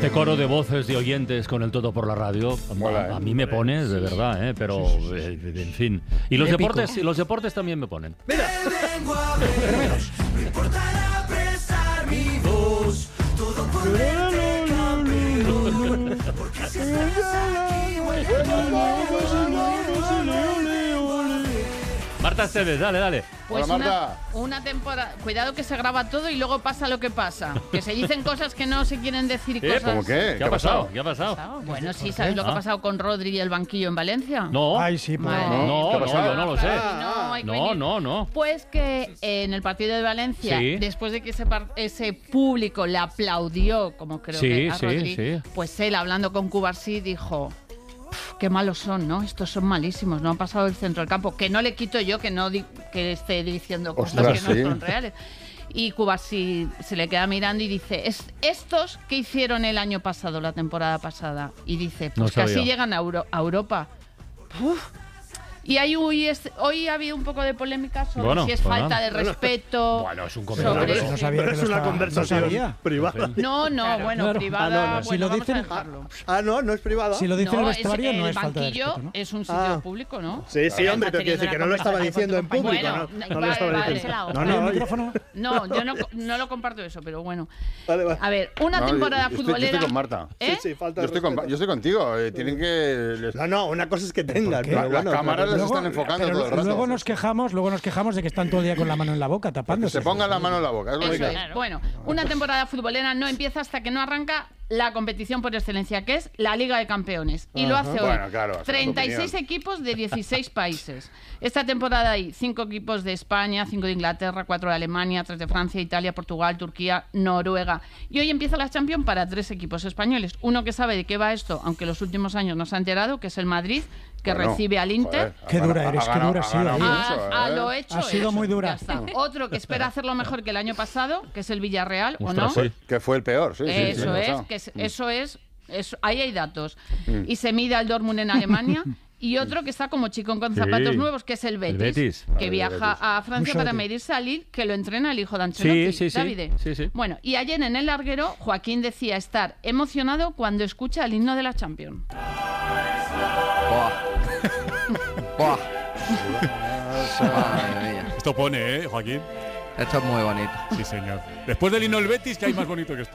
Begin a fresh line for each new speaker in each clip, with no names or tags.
Este coro de voces de oyentes con el todo por la radio, a mí me pone, de verdad, pero en fin. Y los deportes también me ponen.
Mira.
Marta Esteves, dale.
Pues
hola, Marta.
Una temporada. Cuidado que se graba todo y luego pasa lo que pasa. Que se dicen cosas que no se quieren decir y cosas.
¿Cómo qué?
¿Qué ha pasado? ¿Qué ha pasado?
Bueno, sí, ¿sabes lo que ha pasado con Rodri y el banquillo en Valencia?
No.
Ay, sí, pues.
No, yo no lo sé.
No. Pues que en el partido de Valencia,
Sí.
después de que ese público le aplaudió, como creo que a Rodri, pues él, hablando con Cubarsí, dijo: qué malos son, ¿no? Estos son malísimos, no han pasado el centro del campo. Que no le quito yo que esté diciendo cosas que no son reales. Y Cubarsí se le queda mirando y dice: estos que hicieron el año pasado, la temporada pasada. Y dice: pues casi llegan a Europa. Uf. Y hoy ha habido un poco de polémica sobre si es falta de respeto.
Bueno, es un comentario.
Pero es una conversación
privada.
Bueno, privada.
Si lo
vamos
dicen,
a dejarlo.
No es privada.
Si lo dice el vestuario, no es falta de respeto, ¿no?
Es un sitio público, ¿no?
Sí, hombre, pero quiere decir que no lo estaba diciendo en público.
Bueno,
no lo estaba diciendo.
¿El micrófono?
No, yo no lo comparto eso, pero bueno.
Vale.
A ver, una temporada futbolera.
Yo estoy con Marta.
Sí,
falta de respeto. Yo estoy contigo. Tienen que... No, una cosa es que tengan. Las cámaras les están enfocando todo el rato.
Luego nos quejamos de que están todo el día con la mano en la boca, tapándose.
Se pongan la mano en la boca.
Eso es. Bueno, una temporada futbolera no empieza hasta que no arranca la competición por excelencia, que es la Liga de Campeones. Y lo hace hoy.
Bueno, claro,
36 equipos de 16 países. Esta temporada hay 5 equipos de España, 5 de Inglaterra, 4 de Alemania, 3 de Francia, Italia, Portugal, Turquía, Noruega. Y hoy empieza la Champions para 3 equipos españoles. Uno que sabe de qué va esto, aunque los últimos años no se ha enterado, que es el Madrid, que recibe al Inter.
Qué dura eres, qué dura, sí.
Lo hecho.
Ha sido muy dura.
Otro que espera hacerlo mejor que el año pasado, que es el Villarreal, ¿o
Ostras,
no?
sí.
Que fue el peor, sí.
Eso es, ahí hay datos. Y se mide al Dortmund en Alemania. Y otro que está como chicón con zapatos nuevos, que es el Betis. Que viaja a Francia para medirse al Lille, que lo entrena el hijo de Ancelotti, Davide.
Sí.
Bueno, y ayer en el larguero, Joaquín decía estar emocionado cuando escucha el himno de la Champions.
Buah. Madre mía.
Esto pone, Joaquín.
Esto es muy bonito.
Sí, señor. Después del himno del Betis, ¿qué hay más bonito que esto?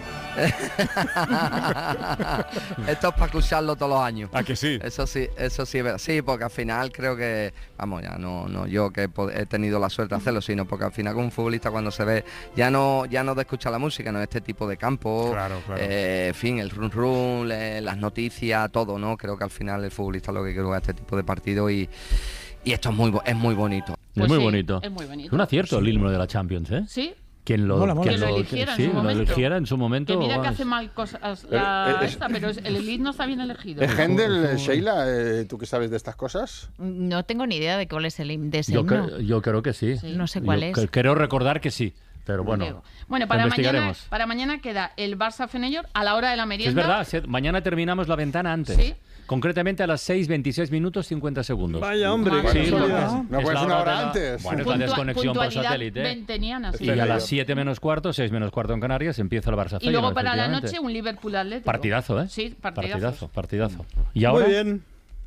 Esto es para escucharlo todos los años.
¿A que sí?
Eso sí es verdad. Sí, porque al final creo que, vamos, ya no yo que he tenido la suerte de hacerlo, sino porque al final con un futbolista cuando se ve, ya no de escuchar la música, no este tipo de campo,
claro.
En fin, el run, las noticias, todo, ¿no? Creo que al final el futbolista lo que quiere es este tipo de partido y esto es muy bonito.
Pues
es muy
sí,
bonito.
Es muy bonito.
Es un acierto el himno de la Champions, ¿eh?
Sí.
Quien lo
eligiera
en su momento.
Que mira que hace mal cosas pero el himno está bien elegido.
¿Es Händel, Sheila? ¿Tú qué sabes de estas cosas?
No tengo ni idea de cuál es el himno de ese himno.
Yo creo que sí.
No sé cuál es.
Creo recordar que sí. Pero bueno,
para mañana queda el Barça Feyenoord a la hora de la merienda.
Es verdad, mañana terminamos la ventana antes.
Sí.
Concretamente a las 6:26 minutos 50 segundos.
Vaya, hombre.
Sí,
no puedes una hora antes.
Bueno, es la desconexión por satélite.
Venteniana, sí.
Y a las 7 menos cuarto, 6 menos cuarto en Canarias, empieza el Barça Feyenoord.
Y luego para la noche un Liverpool Atlético.
Partidazo, ¿eh?
Sí,
partidazo. Y ahora...
Muy bien.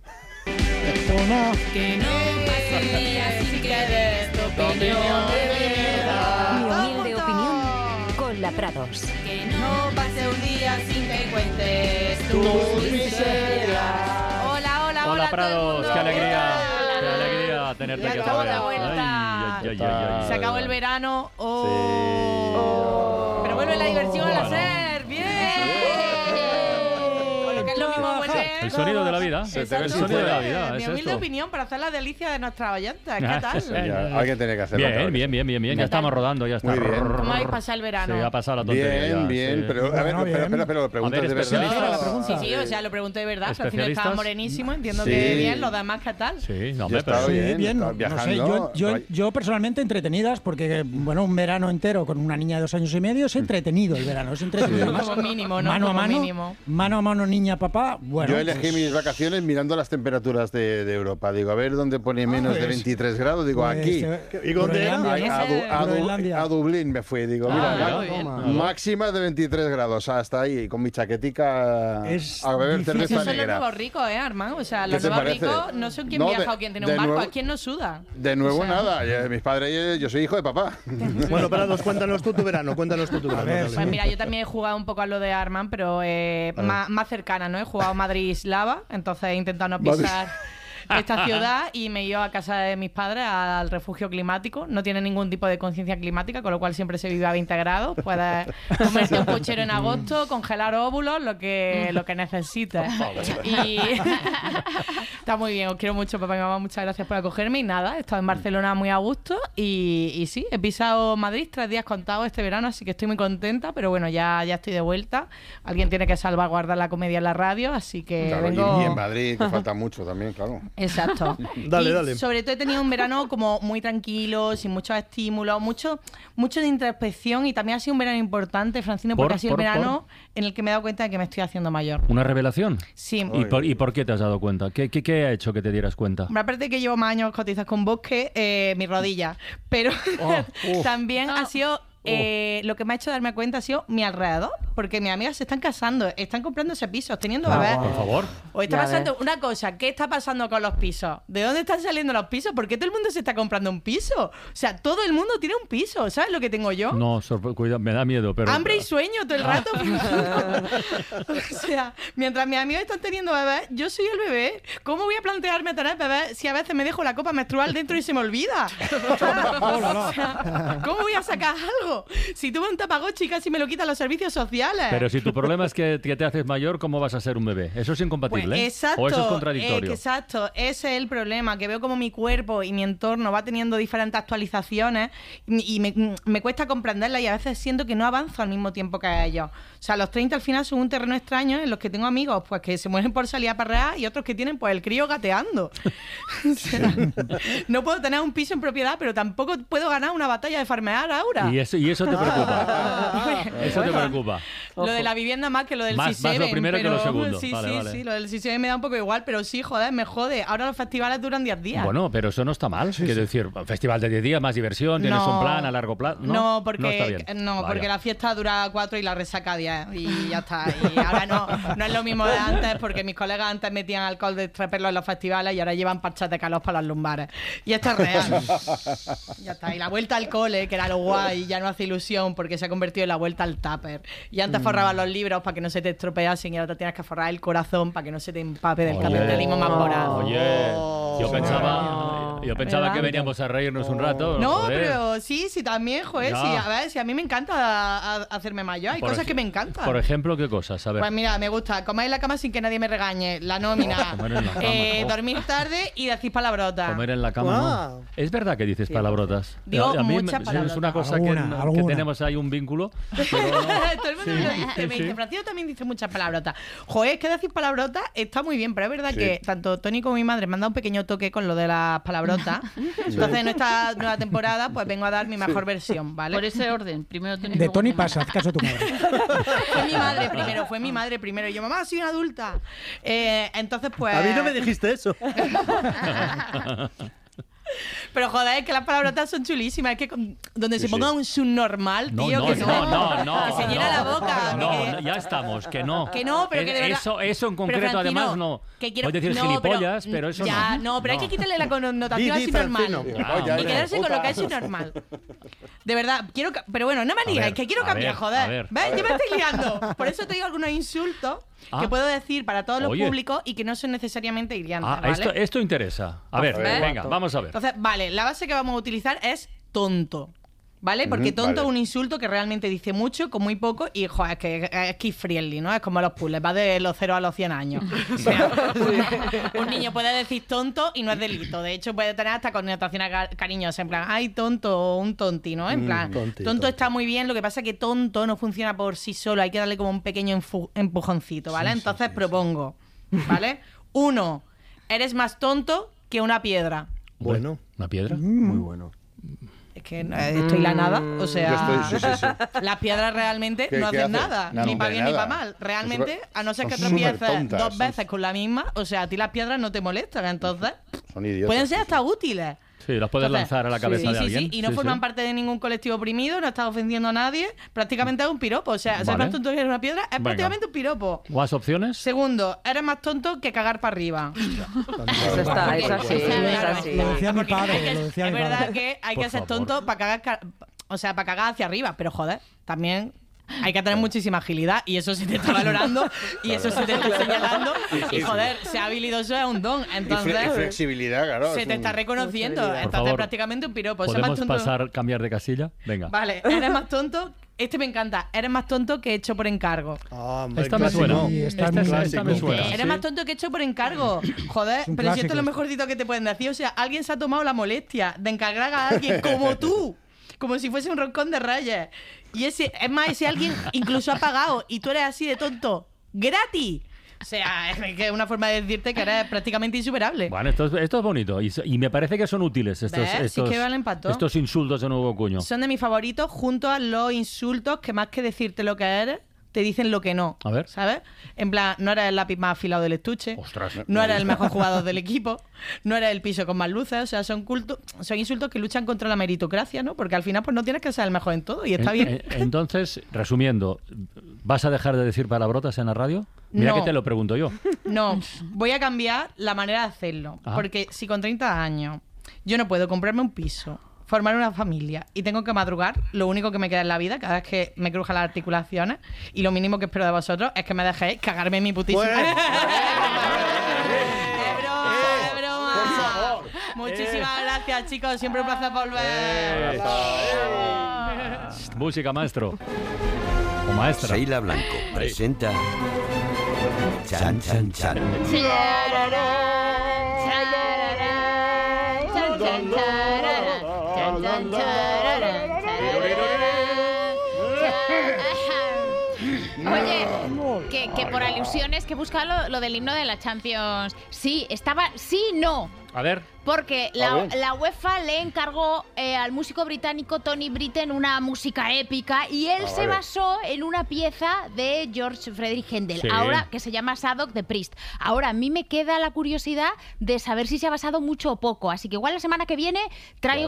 Que no pase un día sin que des tu opinión de verdad.
Mi humilde opinión con la Prados.
Que no pase un día sin que cuentes tus miserias.
Hola Prados, qué alegría.
Hola.
Qué alegría tenerte aquí
acabó
otra
la
vez.
vuelta.
Ay.
Se acabó el verano.
Sí.
Pero vuelve la diversión a la SER. ¡Bien! Con lo que es lo mismo vuelve.
El sonido de la vida.
Se te ve
El
sin
sonido de la
fuera.
vida.
Mi
Es
humilde
esto.
opinión para hacer la delicia de nuestra oyenta. ¿Qué tal?
Alguien tiene que hacerlo.
Bien. Ya estamos rodando, ya está.
Muy bien.
¿Cómo habéis pasado el verano?
Se ha pasado la tontería.
Bien.
Sí.
Pero, a ver, pero lo preguntas
A ver,
de verdad.
Sí, o sea, lo pregunto de verdad. Pero al final
¿Especialistas?
estaba morenísimo. Entiendo
Sí.
que bien. Los demás, ¿qué tal?
Sí, no,
Yo he estado
pero...
bien,
No
viajando.
sé, yo personalmente entretenidas, porque bueno, un verano entero con una niña de 2 años y medio es entretenido el verano, es entretenido.
Como mínimo, ¿no?
Mano a
Como
mano,
mínimo.
mano a mano, niña, papá. Bueno,
Yo he elegí mis vacaciones mirando las temperaturas de Europa. Digo, a ver dónde pone menos de 23 grados. Digo,
Pues,
aquí.
¿y dónde era?
A Dublín me fui. Digo, mira, máxima de 23 grados. Hasta ahí, con mi chaquetica a beber cerveza
Esos son los
negra.
nuevos ricos, Armando? O sea, los nuevos ricos no son quien viaja o quien tiene un barco, es quien no suda.
De nuevo nada. Mis padres, yo soy hijo de papá.
Bueno, Prados, cuéntanos tú tu verano.
Pues mira, yo también he jugado un poco a lo de Armand, pero más cercana, ¿no? He jugado Madrid-Lava, entonces he intentado no pisar esta ciudad y me he ido a casa de mis padres al refugio climático. No tiene ningún tipo de conciencia climática, con lo cual siempre se vive a 20 grados. Puedes comerte un puchero en agosto, congelar óvulos, lo que necesites. Y está muy bien, os quiero mucho, papá y mamá, muchas gracias por acogerme. Y nada, he estado en Barcelona muy a gusto y sí, he pisado Madrid 3 días contados este verano, así que estoy muy contenta, pero bueno, ya estoy de vuelta. Alguien tiene que salvaguardar la comedia en la radio, así que
claro,
vengo...
Y en Madrid, que falta mucho también, claro.
Exacto.
Dale.
Sobre todo he tenido un verano como muy tranquilo, sin muchos estímulos, mucho de introspección, y también ha sido un verano importante, Francino, porque ha sido el verano en el que me he dado cuenta de que me estoy haciendo mayor.
¿Una revelación?
Sí.
¿Y por qué te has dado cuenta? ¿Qué ha hecho que te dieras cuenta?
Aparte de que llevo más años cotizas con Bosque, mi rodilla, pero también ha sido... lo que me ha hecho darme cuenta ha sido mi alrededor, porque mis amigas se están casando, están comprándose pisos, teniendo bebés.
Por favor.
O está pasando una cosa, ¿qué está pasando con los pisos? ¿De dónde están saliendo los pisos? ¿Por qué todo el mundo se está comprando un piso? O sea, todo el mundo tiene un piso, ¿sabes lo que tengo yo?
No, cuidado, me da miedo, pero...
Hambre y sueño todo el rato. O sea, mientras mis amigos están teniendo bebés, yo soy el bebé. ¿Cómo voy a plantearme tener bebés si a veces me dejo la copa menstrual dentro y se me olvida? O sea, ¿cómo voy a sacar algo? Si tuve un Tamagotchi, casi me lo quitan los servicios sociales.
Pero si tu problema es que te haces mayor, ¿cómo vas a ser un bebé? Eso es incompatible.
Pues, exacto,
¿O eso es contradictorio?
Exacto, ese es el problema, que veo como mi cuerpo y mi entorno va teniendo diferentes actualizaciones y me cuesta comprenderlas, y a veces siento que no avanzo al mismo tiempo que ellos. O sea, los 30 al final son un terreno extraño en los que tengo amigos pues que se mueren por salir a parrear y otros que tienen pues el crío gateando. O sea, no puedo tener un piso en propiedad, pero tampoco puedo ganar una batalla de farmear ahora.
Y eso te preocupa. Eso te preocupa.
Lo de la vivienda más que lo del
más
C7.
lo primero
pero,
que lo segundo.
Sí,
vale.
Sí, lo del C7 me da un poco igual, pero sí, joder, me jode. Ahora los festivales duran 10 días.
Bueno, pero eso no está mal. Quiero decir, un festival de 10 días, más diversión, tienes un plan a largo plazo.
No, porque,
no está bien.
Porque la fiesta dura 4 y la resaca 10 y ya está. Y ahora no es lo mismo de antes, porque mis colegas antes metían alcohol de extraperlo en los festivales y ahora llevan parchas de calor para las lumbares. Y esto es real. Ya está. Y la vuelta al cole, que era lo guay, ya no hace ilusión porque se ha convertido en la vuelta al tupper. Y antes forrabas los libros para que no se te estropeasen y ahora tienes que forrar el corazón para que no se te empape del capitalismo más voraz.
Oye, yo pensaba que veníamos a reírnos un rato.
No,
joder.
pero sí, también, joder, sí, a ver, si a mí me encanta hacerme mayor, hay cosas que me encantan.
Por ejemplo, ¿qué cosas? A ver.
Pues mira, me gusta comer en la cama sin que nadie me regañe, la nómina, dormir tarde y decir palabrotas.
Comer en la cama, no. ¿Es verdad que dices palabrotas?
Digo
a mí
muchas palabrotas.
Es una cosa que tenemos ahí un vínculo.
Todo el mundo me lo dice, me dice, Francisco también dice muchas palabrotas. Joder, es que decir palabrotas está muy bien, pero es verdad que tanto Tony como mi madre me han dado un pequeño toque con lo de las palabrotas. Entonces en esta nueva temporada pues vengo a dar mi mejor versión, ¿vale?
Por ese orden, primero Tony.
De Tony pasa, haz caso a tu madre.
Fue mi madre primero. Y yo, mamá, soy una adulta. Entonces pues...
A mí no me dijiste eso.
Pero joder, es que las palabrotas son chulísimas. Es que donde se ponga un subnormal, tío, que se llena la boca.
No, ya estamos, que no.
Que no, pero que de verdad...
Eso en concreto, además, no. Puedes decir gilipollas, pero eso
ya,
no.
Pero hay que quitarle la connotación así normal. Y quedarse con lo que es normal. De verdad, quiero... Pero bueno, no me digáis, que quiero cambiar, joder. ¿Ves? Yo me estoy liando. Por eso te digo algunos insultos que puedo decir para todos los públicos y que no son necesariamente hirientes, ¿vale?
Esto interesa. A ver, venga, vamos a ver.
Entonces, vale, la base que vamos a utilizar es tonto. ¿Vale? Porque tonto es un insulto que realmente dice mucho con muy poco y, joder, es kid friendly, ¿no? Es como los puzzles, va de los 0 a los 100 años. O sea, un niño puede decir tonto y no es delito. De hecho, puede tener hasta connotaciones cariñosas, en plan, ay, tonto o un tonti, ¿no? En plan, tonto está muy bien, lo que pasa es que tonto no funciona por sí solo, hay que darle como un pequeño empujoncito, ¿vale? Entonces propongo, ¿vale? 1, eres más tonto que una piedra.
Bueno.
¿Una piedra?
Muy bueno.
Es que estoy la nada. O sea,
sí.
las piedras realmente no hacen nada, ni para bien ni para mal. Realmente, a no ser que tropieces 2 veces con la misma, o sea, a ti las piedras no te molestan, entonces
son idiotas.
Pueden ser hasta útiles.
Sí, las puedes lanzar a la cabeza de alguien.
Sí, y no forman parte de ningún colectivo oprimido, no estás ofendiendo a nadie, prácticamente es un piropo. O sea, ser más tonto que una piedra es prácticamente un piropo.
¿Más opciones?
Segundo, eres más tonto que cagar para arriba.
Eso está, es así.
Lo decía mi padre.
Es verdad que hay que ser tonto para cagar, o sea, para cagar hacia arriba, pero joder, también... Hay que tener muchísima agilidad y eso se te está valorando y eso se te está señalando y joder, ser habilidoso es un don, entonces
y flexibilidad, claro,
se te está reconociendo, entonces prácticamente un piropo.
¿Podemos cambiar de casilla? Venga.
Vale, eres más tonto, este me encanta, eres más tonto que hecho por encargo.
Esta me suena. Esta me suena.
Eres más tonto que hecho por encargo. Joder, pero si esto es lo mejorcito que te pueden decir, o sea, alguien se ha tomado la molestia de encargar a alguien como tú. Como si fuese un roscón de Reyes. Y ese alguien incluso ha pagado y tú eres así de tonto. ¡Gratis! O sea, es que es una forma de decirte que eres prácticamente insuperable.
Bueno, esto es bonito y me parece que son útiles estos insultos de nuevo cuño.
Son de mis favoritos junto a los insultos que más que decirte lo que eres, te dicen lo que no.
A ver.
¿Sabes? En plan, no eres el lápiz más afilado del estuche.
Ostras.
No eres el mejor jugador del equipo. No eres el piso con más luces. O sea, son insultos que luchan contra la meritocracia, ¿no? Porque al final pues no tienes que ser el mejor en todo y está bien.
Entonces, resumiendo, ¿vas a dejar de decir palabrotas en la radio? Mira que te lo pregunto yo.
No, voy a cambiar la manera de hacerlo. Ajá. Porque si con 30 años yo no puedo comprarme un piso, formar una familia y tengo que madrugar, lo único que me queda en la vida, cada vez que me crujan las articulaciones, y lo mínimo que espero de vosotros es que me dejéis cagarme en mi putísima. ¡Es broma! Muchísimas gracias, chicos. Siempre un placer volver.
Música, maestro. O maestra.
Sheila Blanco presenta Chan Chan Chan.
Oye, que por alusiones que busca lo del himno de la Champions. Sí, no.
A ver.
Porque la UEFA le encargó al músico británico Tony Britten una música épica y él se basó en una pieza de George Friedrich Händel, ahora que se llama Sadok de Priest. Ahora, a mí me queda la curiosidad de saber si se ha basado mucho o poco, así que igual la semana que viene traigo